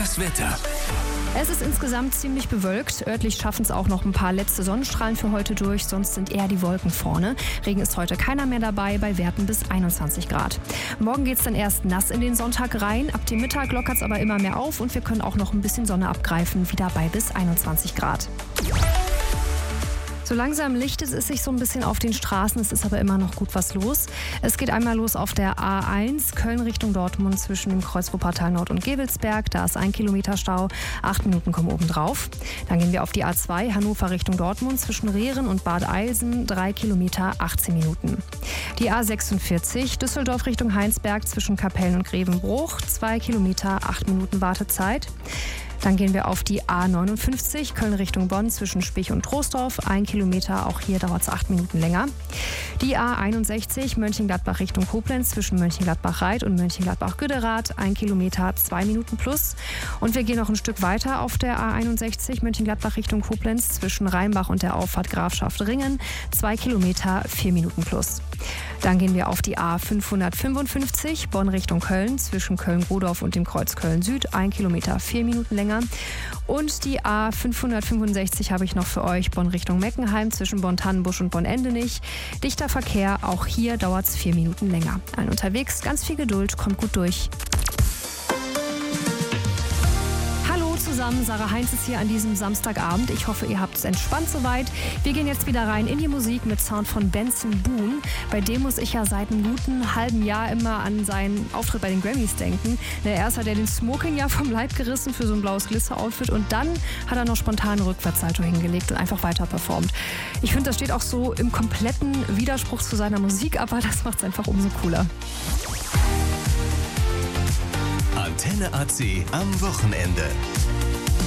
Das Wetter. Es ist insgesamt ziemlich bewölkt. Örtlich schaffen es auch noch ein paar letzte Sonnenstrahlen für heute durch, sonst sind eher die Wolken vorne. Regen ist heute keiner mehr dabei, bei Werten bis 21 Grad. Morgen geht es dann erst nass in den Sonntag rein. Ab dem Mittag lockert es aber immer mehr auf und wir können auch noch ein bisschen Sonne abgreifen, wieder bei bis 21 Grad. So langsam lichtet es sich so ein bisschen auf den Straßen, es ist aber immer noch gut was los. Es geht einmal los auf der A1 Köln Richtung Dortmund zwischen dem Kreuz Wuppertal Nord und Gevelsberg. Da ist 1 Kilometer Stau, 8 Minuten kommen oben drauf. Dann gehen wir auf die A2 Hannover Richtung Dortmund zwischen Rehren und Bad Eilsen, 3 Kilometer, 18 Minuten. Die A46 Düsseldorf Richtung Heinsberg zwischen Kapellen und Grevenbruch, 2 Kilometer, 8 Minuten Wartezeit. Dann gehen wir auf die A59 Köln Richtung Bonn zwischen Spich und Troisdorf, 1 Kilometer, auch hier dauert es 8 Minuten länger. Die A61 Mönchengladbach Richtung Koblenz zwischen Mönchengladbach-Reit und Mönchengladbach-Güderath, 1 Kilometer, 2 Minuten plus. Und wir gehen noch ein Stück weiter auf der A61 Mönchengladbach Richtung Koblenz zwischen Rheinbach und der Auffahrt Grafschaft Ringen, 2 Kilometer, 4 Minuten plus. Dann gehen wir auf die A555 Bonn Richtung Köln zwischen Köln-Godorf und dem Kreuz Köln-Süd, 1 Kilometer, 4 Minuten länger. Und die A565 habe ich noch für euch Bonn Richtung Meckenheim zwischen Bonn-Tannenbusch und Bonn-Endenich. Dichter Verkehr, auch hier dauert es 4 Minuten länger. Allen unterwegs, ganz viel Geduld, kommt gut durch. Zusammen, Sarah Heinz ist hier an diesem Samstagabend. Ich hoffe, ihr habt es entspannt soweit. Wir gehen jetzt wieder rein in die Musik mit Sound von Benson Boone. Bei dem muss ich ja seit einem guten halben Jahr immer an seinen Auftritt bei den Grammys denken. Erst hat er den Smoking ja vom Leib gerissen für so ein blaues Glitzer-Outfit und dann hat er noch spontan eine Rückwärtssalto hingelegt und einfach weiter performt. Ich finde, das steht auch so im kompletten Widerspruch zu seiner Musik, aber das macht es einfach umso cooler. Antenne AC am Wochenende.